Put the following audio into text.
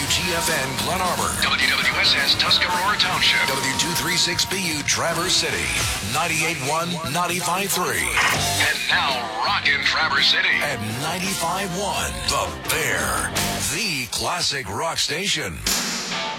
WGFN Glen Arbor, WWSS Tuscarora Township, W236BU Traverse City, 98.1, 95.3. And now rockin' Traverse City at 95.1. The Bear, the classic rock station.